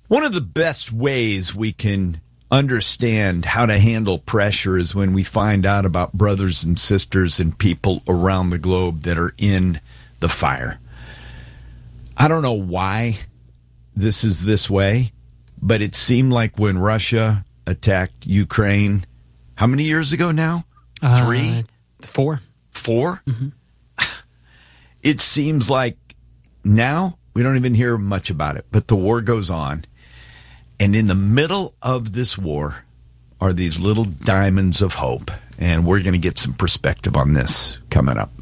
One of the best ways we can understand how to handle pressure is when we find out about brothers and sisters and people around the globe that are in the fire. I don't know why this is this way, but it seemed like when Russia attacked Ukraine, how many years ago now? 3? 4. 4? Mm-hmm. It seems like now we don't even hear much about it, but the war goes on. And in the middle of this war are these little diamonds of hope. And we're going to get some perspective on this coming up.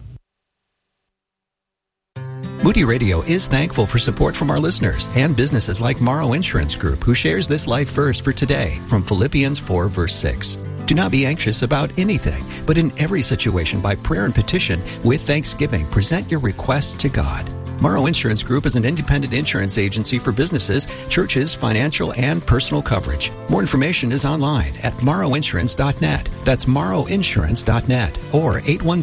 Moody Radio is thankful for support from our listeners and businesses like Morrow Insurance Group, who shares this life verse for today from Philippians 4, verse 6. Do not be anxious about anything, but in every situation by prayer and petition with thanksgiving, present your requests to God. Morrow Insurance Group is an independent insurance agency for businesses, churches, financial, and personal coverage. More information is online at morrowinsurance.net. That's morrowinsurance.net or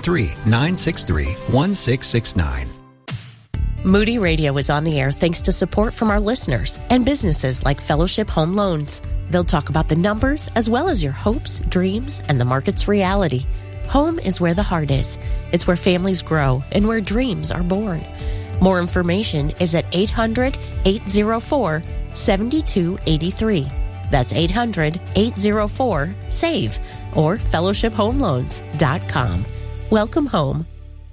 813-963-1669. Moody Radio is on the air thanks to support from our listeners and businesses like Fellowship Home Loans. They'll talk about the numbers as well as your hopes, dreams, and the market's reality. Home is where the heart is. It's where families grow and where dreams are born. More information is at 800-804-7283. That's 800-804-SAVE or fellowshiphomeloans.com. Welcome home.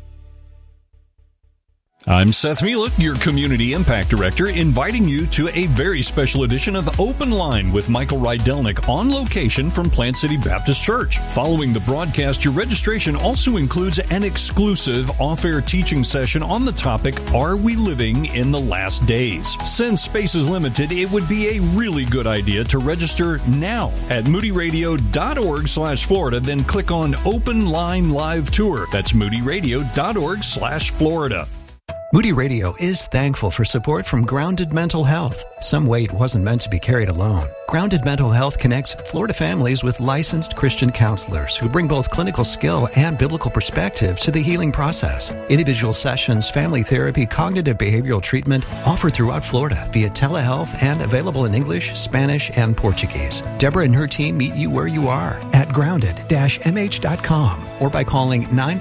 I'm Seth Mielek, your Community Impact Director, inviting you to a very special edition of Open Line with Michael Rydelnik on location from Plant City Baptist Church. Following the broadcast, your registration also includes an exclusive off-air teaching session on the topic, Are We Living in the Last Days? Since space is limited, it would be a really good idea to register now at moodyradio.org/Florida, then click on Open Line Live Tour. That's moodyradio.org/Florida. Moody Radio is thankful for support from Grounded Mental Health. Some weight wasn't meant to be carried alone. Grounded Mental Health connects Florida families with licensed Christian counselors who bring both clinical skill and biblical perspective to the healing process. Individual sessions, family therapy, cognitive behavioral treatment offered throughout Florida via telehealth and available in English, Spanish, and Portuguese. Deborah and her team meet you where you are at grounded-mh.com or by calling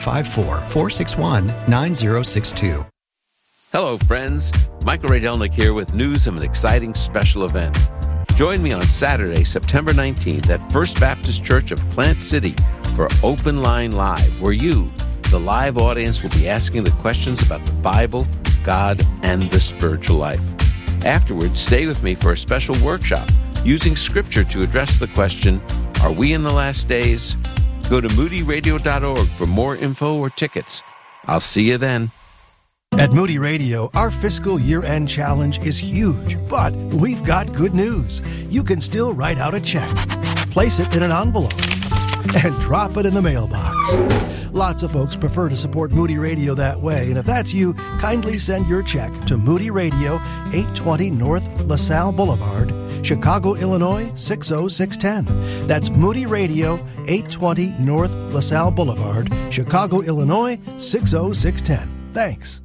954-461-9062. Hello, friends. Michael Rydelnik here with news of an exciting special event. Join me on Saturday, September 19th at First Baptist Church of Plant City for Open Line Live, where you, the live audience, will be asking the questions about the Bible, God, and the spiritual life. Afterwards, stay with me for a special workshop using Scripture to address the question, Are we in the last days? Go to moodyradio.org for more info or tickets. I'll see you then. At Moody Radio, our fiscal year-end challenge is huge, but we've got good news. You can still write out a check, place it in an envelope, and drop it in the mailbox. Lots of folks prefer to support Moody Radio that way, and if that's you, kindly send your check to Moody Radio, 820 North LaSalle Boulevard, Chicago, Illinois, 60610. That's Moody Radio, 820 North LaSalle Boulevard, Chicago, Illinois, 60610. Thanks.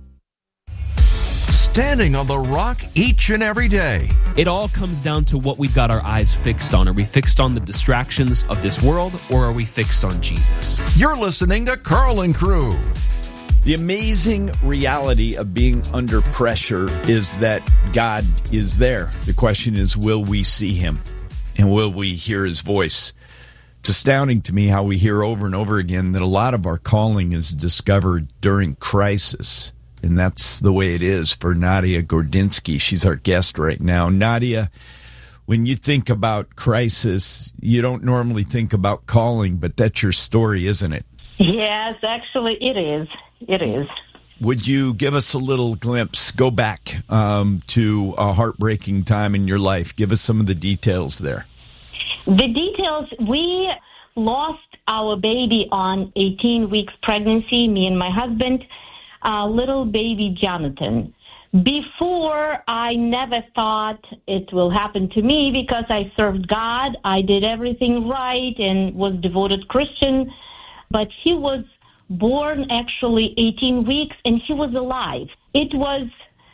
Standing on the rock each and every day. It all comes down to what we've got our eyes fixed on. Are we fixed on the distractions of this world, or are we fixed on Jesus? You're listening to Carl and Crew. The amazing reality of being under pressure is that God is there. The question is, will we see him? And will we hear his voice? It's astounding to me how we hear over and over again that a lot of our calling is discovered during crisis. And that's the way it is for Nadia Gordinsky. She's our guest right now. Nadia, when you think about crisis, you don't normally think about calling, but that's your story, isn't it? Yes, actually it is. It is. Would you give us a little glimpse, go back to a heartbreaking time in your life? Give us some of the details there. The details, we lost our baby on 18 weeks pregnancy, me and my husband. Little baby Jonathan. Before, I never thought it will happen to me because I served God. I did everything right and was devoted Christian. But he was born actually 18 weeks and he was alive. It was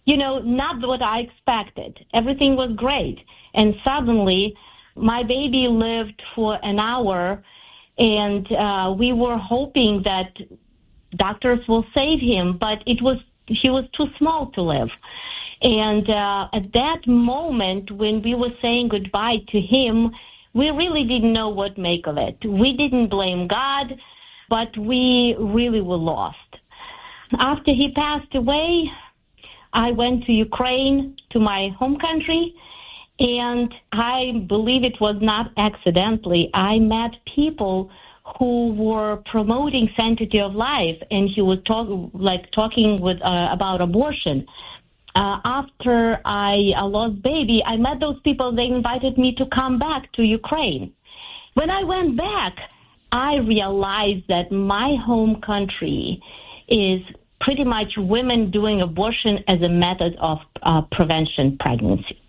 not what I expected. Everything was great. And suddenly, my baby lived for an hour, and we were hoping that doctors will save him, but he was too small to live. And at that moment, when we were saying goodbye to him, we really didn't know what to make of it. We didn't blame God, but we really were lost. After he passed away, I went to Ukraine, to my home country, and I believe it was not accidentally. I met people who were promoting sanctity of life, and he was talking about abortion. After I lost baby, I met those people. They invited me to come back to Ukraine. When I went back, I realized that my home country is pretty much women doing abortion as a method of prevention pregnancy.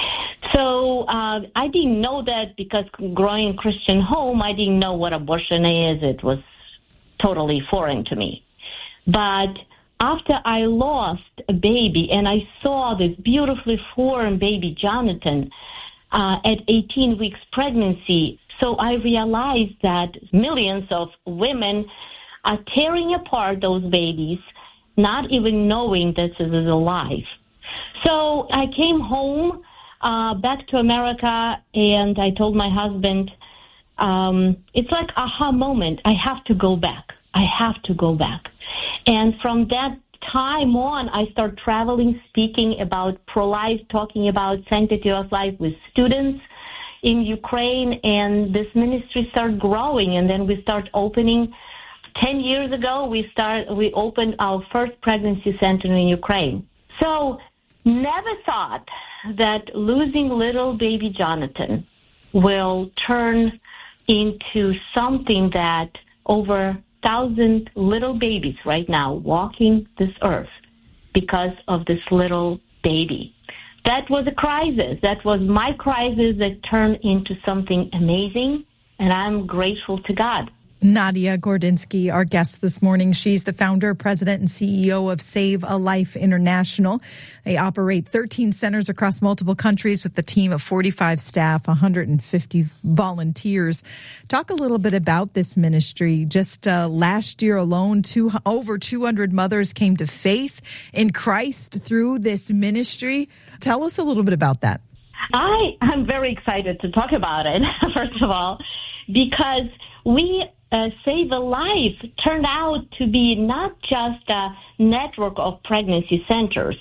So I didn't know that because growing in a Christian home, I didn't know what abortion is. It was totally foreign to me. But after I lost a baby and I saw this beautifully formed baby Jonathan at 18 weeks pregnancy, so I realized that millions of women are tearing apart those babies, not even knowing this is alive. So I came home back to America, and I told my husband, it's like aha moment. I have to go back. I have to go back. And from that time on, I started traveling, speaking about pro-life, talking about sanctity of life with students in Ukraine, and this ministry started growing, and then we started opening. 10 years ago, we opened our first pregnancy center in Ukraine. So never thought that losing little baby Jonathan will turn into something that over 1,000 little babies right now walking this earth because of this little baby. That was a crisis. That was my crisis that turned into something amazing, and I'm grateful to God. Nadia Gordinsky, our guest this morning. She's the founder, president, and CEO of Save a Life International. They operate 13 centers across multiple countries with a team of 45 staff, 150 volunteers. Talk a little bit about this ministry. Just last year alone, over 200 mothers came to faith in Christ through this ministry. Tell us a little bit about that. I'm very excited to talk about it, first of all, because we Save a Life turned out to be not just a network of pregnancy centers,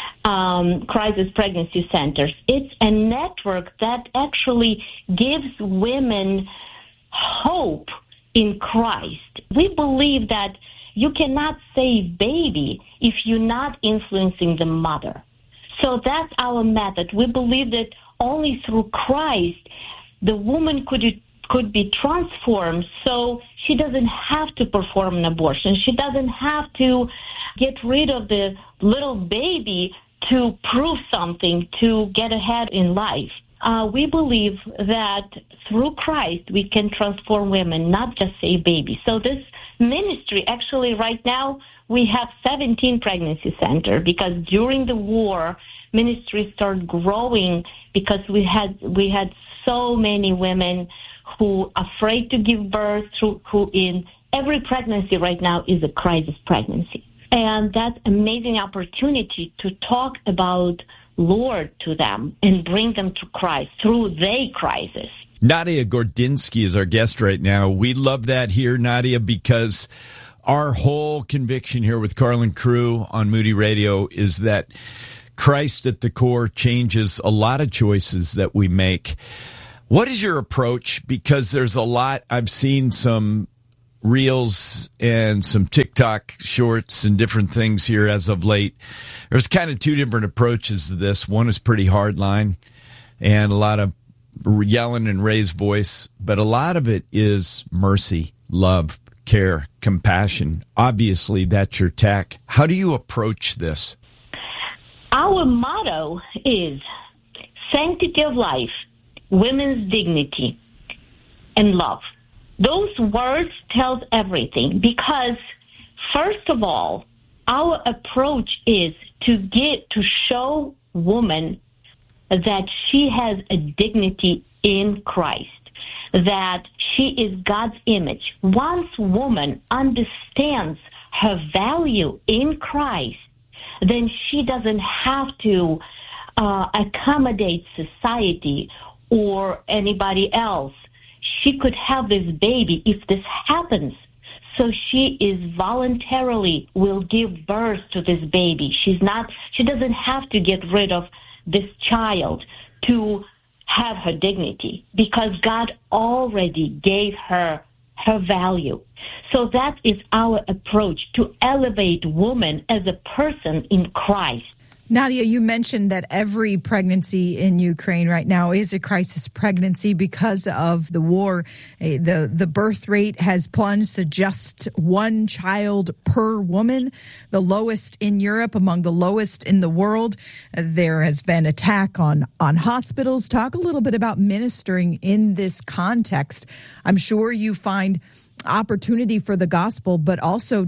crisis pregnancy centers. It's a network that actually gives women hope in Christ. We believe that you cannot save baby if you're not influencing the mother. So that's our method. We believe that only through Christ the woman could be transformed, so she doesn't have to perform an abortion. She doesn't have to get rid of the little baby to prove something, to get ahead in life. We believe that through Christ we can transform women, not just save babies. So this ministry, actually right now we have 17 pregnancy centers, because during the war ministry started growing because we had so many women who are afraid to give birth, who in every pregnancy right now is a crisis pregnancy. And that's amazing opportunity to talk about Lord to them and bring them to Christ through their crisis. Nadia Gordinsky is our guest right now. We love that here, Nadia, because our whole conviction here with Carlin Crew on Moody Radio is that Christ at the core changes a lot of choices that we make. What is your approach? Because there's a lot. I've seen some reels and some TikTok shorts and different things here as of late. There's kind of two different approaches to this. One is pretty hardline and a lot of yelling and raised voice, but a lot of it is mercy, love, care, compassion. Obviously, that's your tack. How do you approach this? Our motto is sanctity of life, women's dignity, and love. Those words tell everything, because first of all, our approach is to show woman that she has a dignity in Christ, that she is God's image. Once woman understands her value in Christ, then she doesn't have to accommodate society or anybody else. She could have this baby if this happens. So she is voluntarily will give birth to this baby. She doesn't have to get rid of this child to have her dignity, because God already gave her value. So that is our approach, to elevate woman as a person in Christ. Nadia, you mentioned that every pregnancy in Ukraine right now is a crisis pregnancy because of the war. The birth rate has plunged to just one child per woman, the lowest in Europe, among the lowest in the world. There has been attack on hospitals. Talk a little bit about ministering in this context. I'm sure you find opportunity for the gospel, but also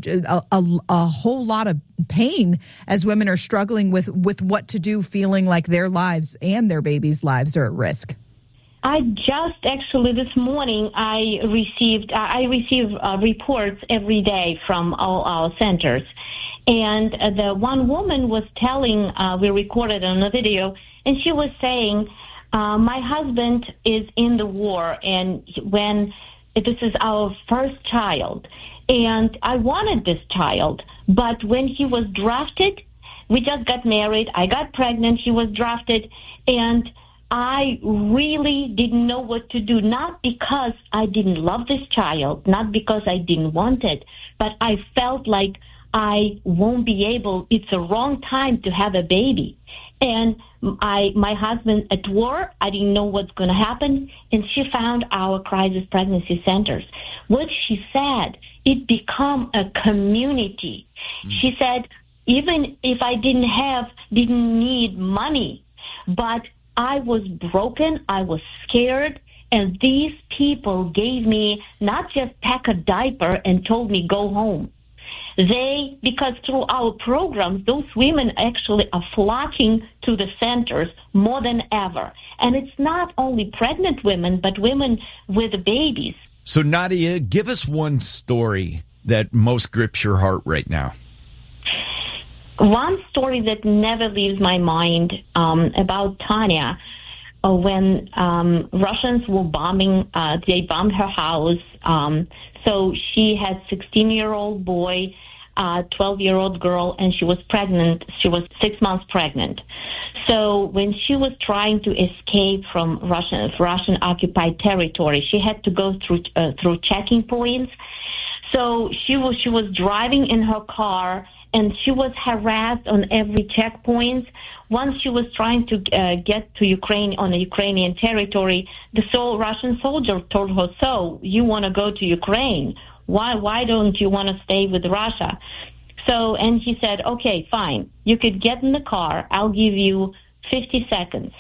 a whole lot of pain as women are struggling with what to do, feeling like their lives and their babies' lives are at risk. I just actually this morning I receive reports every day from all our centers, and the one woman was telling, we recorded on a video, and she was saying, my husband is in the war, and this is our first child, and I wanted this child, but when he was drafted, we just got married, I got pregnant, he was drafted, and I really didn't know what to do, not because I didn't love this child, not because I didn't want it, but I felt like I won't be able, it's a wrong time to have a baby. And my husband at war, I didn't know what's going to happen, and she found our crisis pregnancy centers. What she said, it become a community. She said, even if I didn't need money, but I was broken, I was scared, and these people gave me not just pack a diaper and told me go home. Because through our programs, those women actually are flocking to the centers more than ever. And it's not only pregnant women, but women with babies. So, Nadia, give us one story that most grips your heart right now. One story that never leaves my mind about Tanya, when Russians were bombing, they bombed her house. So she had 16-year-old boy, 12-year-old girl, and she was pregnant. She was 6 months pregnant. So when she was trying to escape from Russian-occupied territory, she had to go through checking points. So she was driving in her car, and she was harassed on every checkpoint. Once she was trying to get to Ukraine on the Ukrainian territory, the Russian soldier told her, "So you want to go to Ukraine? Why don't you want to stay with Russia?" So, and he said, "Okay, fine. You could get in the car. I'll give you 50 seconds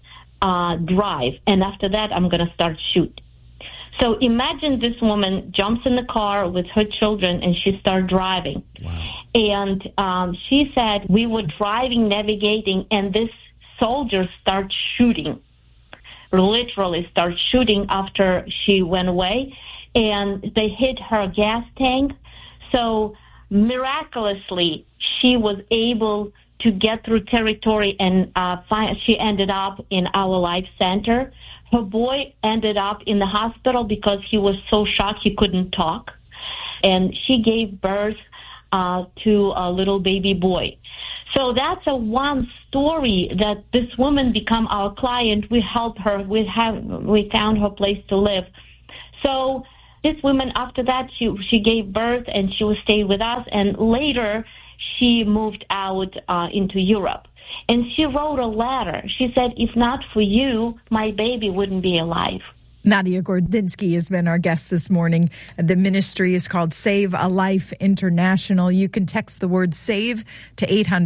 drive, and after that, I'm going to start shoot." So imagine this woman jumps in the car with her children, and she started driving. Wow. And she said, we were driving, navigating, and this soldier started shooting, literally started shooting after she went away, and they hit her gas tank. So miraculously, she was able to get through territory, and she ended up in our life center. Her boy ended up in the hospital because he was so shocked he couldn't talk. And she gave birth to a little baby boy. So that's one story that this woman become our client. We helped her. We found her place to live. So this woman, after that, she gave birth and she will stay with us. And later, she moved out into Europe. And she wrote a letter. She said, if not for you, my baby wouldn't be alive. Nadia Gordinsky has been our guest this morning. The ministry is called Save a Life International. You can text the word SAVE to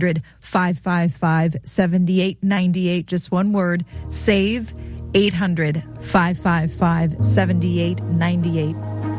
800-555-7898. Just one word, SAVE, 800-555-7898.